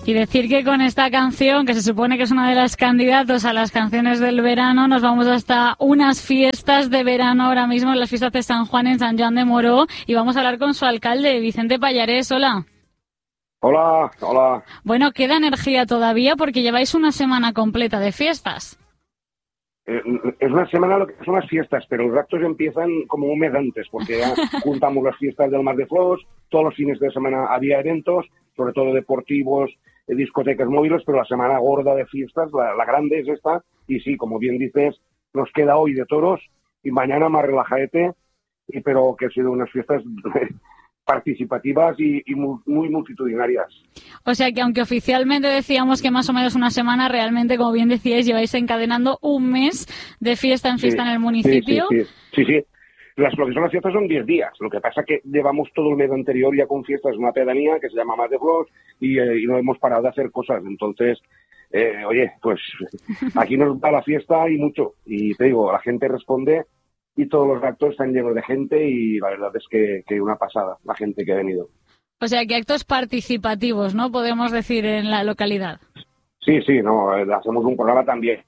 Y decir que con esta canción, que se supone que es una de las candidatos a las canciones del verano, nos vamos hasta unas fiestas de verano ahora mismo, en las fiestas de San Juan en San Joan de Moró, y vamos a hablar con su alcalde, Vicente Pallarés. Hola. Hola, hola. Bueno, ¿queda energía todavía? Porque lleváis una semana completa de fiestas. Es una semana lo que son las fiestas, pero los actos empiezan como un mes antes, porque ya juntamos las fiestas del Mar de Foix, todos los fines de semana había eventos, sobre todo deportivos, discotecas móviles, pero la semana gorda de fiestas, la grande es esta, y sí, como bien dices, nos queda hoy de toros y mañana más relajadete, pero que han sido unas fiestas participativas y muy multitudinarias. O sea que aunque oficialmente decíamos que más o menos una semana, realmente, como bien decíais, lleváis encadenando un mes de fiesta en fiesta en el municipio. Sí. Lo que son las fiestas son 10 días. Lo que pasa es que llevamos todo el mes anterior ya con fiestas en una pedanía que se llama Mar de Foix y no hemos parado de hacer cosas. Entonces, oye, pues aquí nos da la fiesta y mucho. Y te digo, la gente responde y todos los actos están llenos de gente y la verdad es que una pasada la gente que ha venido. O sea que actos participativos, ¿no? Podemos decir en la localidad. Sí, no, hacemos un programa también,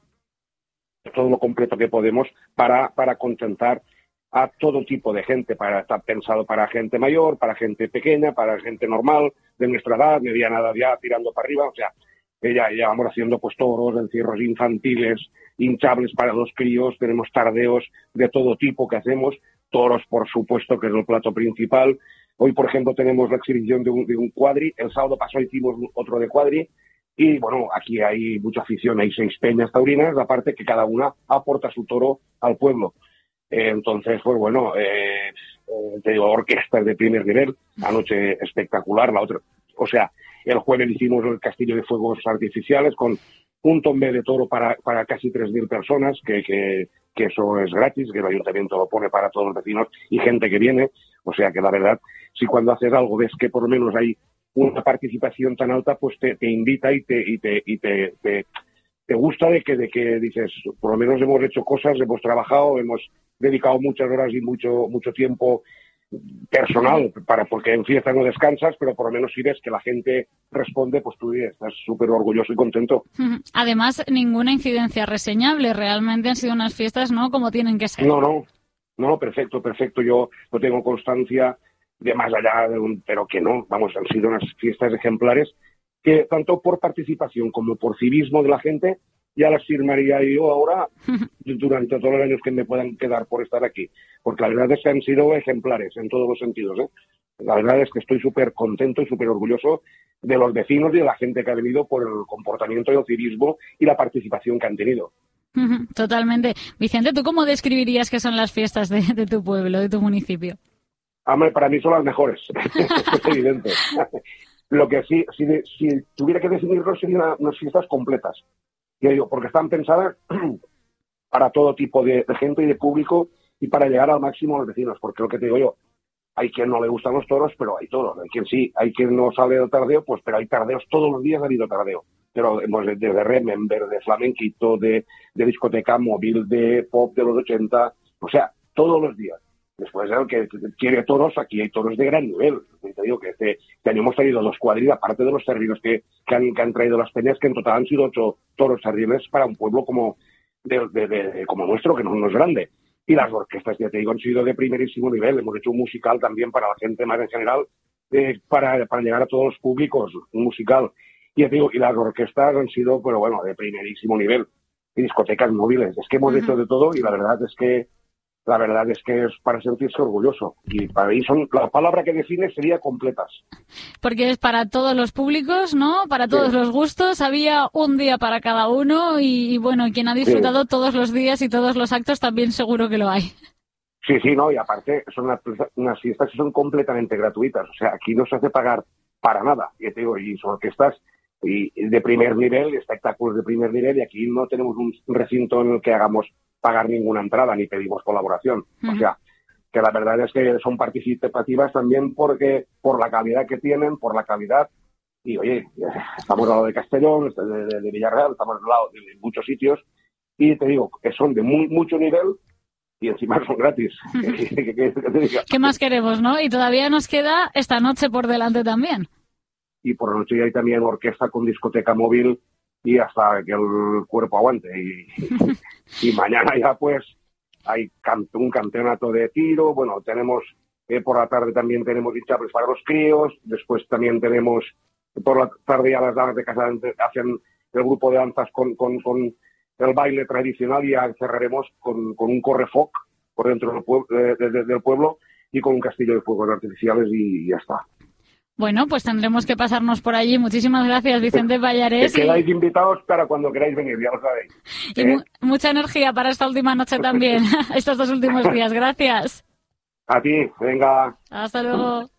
todo lo completo que podemos para contentar a todo tipo de gente, está pensado para gente mayor, para gente pequeña, para gente normal, de nuestra edad, mediana edad ya, tirando para arriba, o sea, ya vamos haciendo pues toros, encierros infantiles, hinchables para los críos, tenemos tardeos de todo tipo que hacemos, toros por supuesto que es el plato principal. Hoy por ejemplo tenemos la exhibición de un cuadri, el sábado pasado hicimos otro de cuadri y bueno, aquí hay mucha afición, hay 6 peñas taurinas, aparte que cada una aporta su toro al pueblo. Entonces, pues bueno, te digo, orquestas de primer nivel, anoche espectacular, la otra, o sea, el jueves hicimos el castillo de fuegos artificiales con un tombe de toro para casi 3.000 personas, que eso es gratis, que el ayuntamiento lo pone para todos los vecinos y gente que viene. O sea que la verdad, si cuando haces algo ves que por lo menos hay una participación tan alta, pues te invita y te gusta de que dices, por lo menos hemos hecho cosas, hemos trabajado, hemos dedicado muchas horas y mucho tiempo personal, porque en fiesta no descansas, pero por lo menos si ves que la gente responde, pues tú estás súper orgulloso y contento. Además, ninguna incidencia reseñable, realmente han sido unas fiestas, ¿no?, como tienen que ser. No, perfecto, yo no tengo constancia de más allá pero que no, vamos, han sido unas fiestas ejemplares que tanto por participación como por civismo de la gente ya las firmaría yo ahora durante todos los años que me puedan quedar por estar aquí, porque la verdad es que han sido ejemplares en todos los sentidos, ¿eh? La verdad es que estoy súper contento y súper orgulloso de los vecinos y de la gente que ha venido por el comportamiento y el civismo y la participación que han tenido. Totalmente. Vicente, ¿tú cómo describirías que son las fiestas de tu pueblo, de tu municipio? Hombre, para mí son las mejores, es evidente. Lo que sí, si tuviera que definirlo, serían unas fiestas completas. Yo digo, porque están pensadas para todo tipo de gente y de público y para llegar al máximo a los vecinos, porque lo que te digo yo, hay quien no le gustan los toros, pero hay toros, hay quien sí, hay quien no sale del tardeo, pues pero hay tardeos, todos los días ha habido tardeo, pero pues, desde remember, de flamenquito, de discoteca móvil, de pop de los 80, o sea, todos los días. Después, el que quiere toros, aquí hay toros de gran nivel. Te digo que este año hemos traído 2 cuadrillas, aparte de los terribles que han traído las peñas, que en total han sido 8 toros terribles para un pueblo como nuestro, que no es grande. Y las orquestas, ya te digo, han sido de primerísimo nivel. Hemos hecho un musical también para la gente más en general, para llegar a todos los públicos, un musical. Y ya te digo, y las orquestas han sido, pero bueno, de primerísimo nivel. Y discotecas móviles. Es que hemos hecho de todo y la verdad es que es para sentirse orgulloso. Y para mí la palabra que define sería completas. Porque es para todos los públicos, ¿no? Para todos los gustos. Había un día para cada uno y bueno, quien ha disfrutado todos los días y todos los actos también seguro que lo hay. Sí, no, y aparte son unas fiestas que son completamente gratuitas. O sea, aquí no se hace pagar para nada. Y te digo, y son orquestas y de primer nivel, espectáculos de primer nivel, y aquí no tenemos un recinto en el que hagamos pagar ninguna entrada ni pedimos colaboración. O sea, que la verdad es que son participativas también porque por la calidad que tienen, por la calidad. Y oye, estamos al lado de Castellón, de Villarreal, estamos al lado de muchos sitios y te digo que son de mucho nivel y encima son gratis. ¿Qué más queremos, no? Y todavía nos queda esta noche por delante también. y por la noche hay también orquesta con discoteca móvil y hasta que el cuerpo aguante. Y mañana ya pues hay un campeonato de tiro, bueno, tenemos por la tarde también tenemos hinchables para los críos, después también tenemos por la tarde ya las damas de casa hacen el grupo de danzas con el baile tradicional y ya cerraremos con un correfoc por dentro del pueblo y con un castillo de fuegos artificiales y ya está. Bueno, pues tendremos que pasarnos por allí. Muchísimas gracias, Vicente Pallarés. Quedáis invitados para cuando queráis venir, ya lo sabéis. Y mucha energía para esta última noche también, estos 2 últimos días. Gracias. A ti, venga. Hasta luego.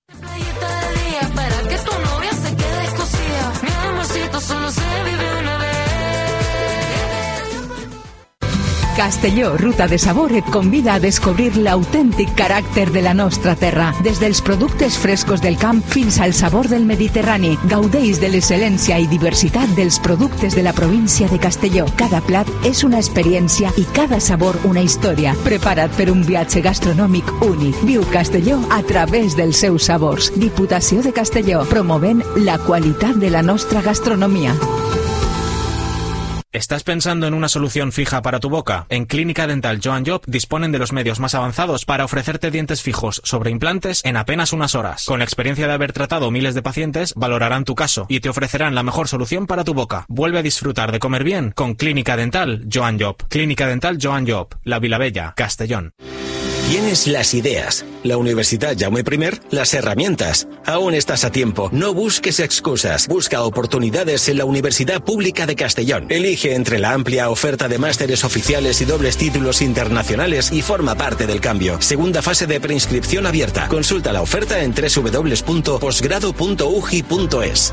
Castelló, ruta de sabor, et convida a descobrir l'autèntic caràcter de la nostra terra. Des dels productes frescos del camp fins al sabor del Mediterrani. Gaudeix de l'excel·lència i diversitat dels productes de la província de Castelló. Cada plat és una experiència i cada sabor una història. Prepara't per un viatge gastronòmic únic. Viu Castelló a través dels seus sabors. Diputació de Castelló, promovent la qualitat de la nostra gastronomia. ¿Estás pensando en una solución fija para tu boca? En Clínica Dental Joan Job disponen de los medios más avanzados para ofrecerte dientes fijos sobre implantes en apenas unas horas. Con la experiencia de haber tratado miles de pacientes, valorarán tu caso y te ofrecerán la mejor solución para tu boca. Vuelve a disfrutar de comer bien con Clínica Dental Joan Job. Clínica Dental Joan Job, La Vilavella, Castellón. Tienes las ideas, la Universidad Jaume I, las herramientas. Aún estás a tiempo, no busques excusas. Busca oportunidades en la Universidad Pública de Castellón. Elige entre la amplia oferta de másteres oficiales y dobles títulos internacionales y forma parte del cambio. Segunda fase de preinscripción abierta. Consulta la oferta en www.posgrado.ugi.es.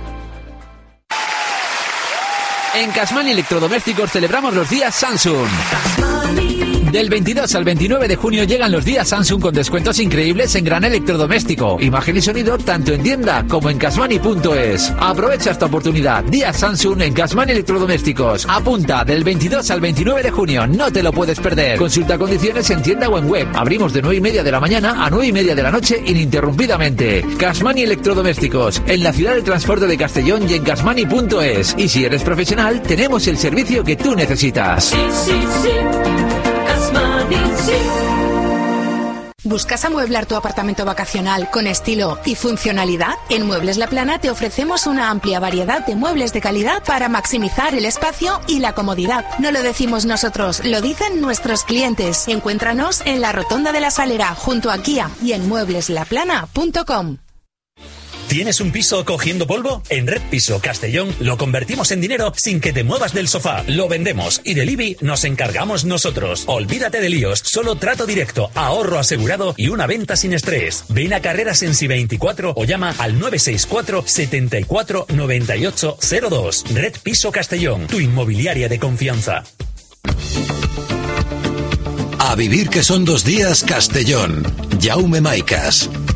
En Casmani Electrodomésticos celebramos los días Samsung. Del 22 al 29 de junio llegan los días Samsung con descuentos increíbles en gran electrodoméstico, imagen y sonido tanto en tienda como en Casmani.es. Aprovecha esta oportunidad. Días Samsung en Casmani Electrodomésticos. Apunta del 22 al 29 de junio. No te lo puedes perder. Consulta condiciones en tienda o en web. Abrimos de 9:30 de la mañana a 9:30 de la noche ininterrumpidamente. Casmani Electrodomésticos. En la ciudad de transporte de Castellón y en Casmani.es. Y si eres profesional, tenemos el servicio que tú necesitas. Sí. ¿Buscas amueblar tu apartamento vacacional con estilo y funcionalidad? En Muebles La Plana te ofrecemos una amplia variedad de muebles de calidad para maximizar el espacio y la comodidad. No lo decimos nosotros, lo dicen nuestros clientes. Encuéntranos en la Rotonda de la Salera, junto a Kia, y en muebleslaplana.com. ¿Tienes un piso cogiendo polvo? En Red Piso Castellón lo convertimos en dinero sin que te muevas del sofá. Lo vendemos y del IBI nos encargamos nosotros. Olvídate de líos, solo trato directo, ahorro asegurado y una venta sin estrés. Ven a Carreras en Si 24 o llama al 964 74 98 02. Red Piso Castellón, tu inmobiliaria de confianza. A vivir que son 2 días Castellón. Jaume Maicas.